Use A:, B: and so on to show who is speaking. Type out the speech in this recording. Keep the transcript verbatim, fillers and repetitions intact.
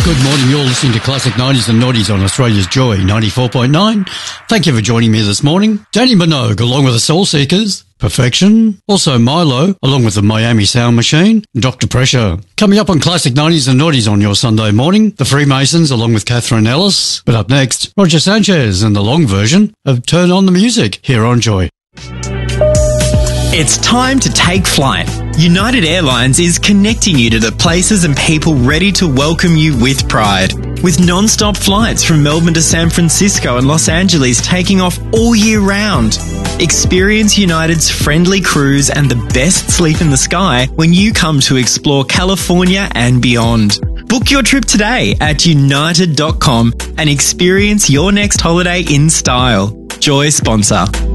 A: Good morning, you're listening to Classic nineties and Noughties on Australia's Joy ninety-four point nine. Thank you for joining me this morning. Danny Minogue along with the Soul Seekers, Perfection, also Milo along with the Miami Sound Machine, Doctor Pressure. Coming up on Classic nineties and Noughties on your Sunday morning, the Freemasons along with Catherine Ellis. But up next, Roger Sanchez and the long version of Turn On the Music here on Joy.
B: It's time to take flight. United Airlines is connecting you to the places and people ready to welcome you with pride. With non-stop flights from Melbourne to San Francisco and Los Angeles taking off all year round. Experience United's friendly crews and the best sleep in the sky when you come to explore California and beyond. Book your trip today at united dot com and experience your next holiday in style. Joy sponsor.